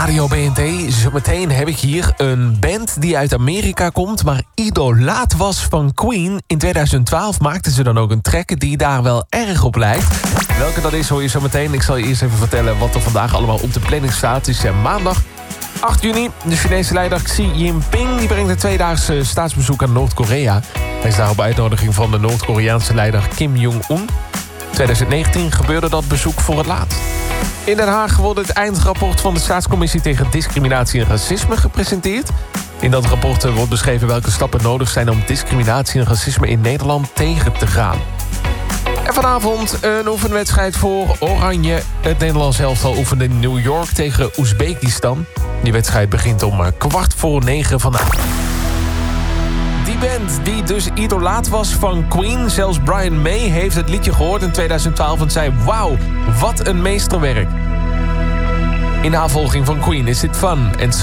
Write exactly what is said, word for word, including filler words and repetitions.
Radio B N T. Zometeen heb ik hier een band die uit Amerika komt, maar idolaat was van Queen. In tweeduizend twaalf maakten ze dan ook een track die daar wel erg op lijkt. Welke dat is hoor je zometeen. Ik zal je eerst even vertellen wat er vandaag allemaal op de planning staat. Het is maandag acht juni. De Chinese leider Xi Jinping die brengt een tweedaagse staatsbezoek aan Noord-Korea. Hij is daar op uitnodiging van de Noord-Koreaanse leider Kim Jong-un. tweeduizend negentien gebeurde dat bezoek voor het laatst. In Den Haag wordt het eindrapport van de Staatscommissie tegen Discriminatie en Racisme gepresenteerd. In dat rapport wordt beschreven welke stappen nodig zijn om discriminatie en racisme in Nederland tegen te gaan. En vanavond een oefenwedstrijd voor Oranje. Het Nederlands elftal oefende in New York tegen Oezbekistan. Die wedstrijd begint om kwart voor negen vanavond. Die band die dus idolaat was van Queen, zelfs Brian May heeft het liedje gehoord in tweeduizend twaalf en zei: wauw, wat een meesterwerk. In navolging van Queen is dit Fun and So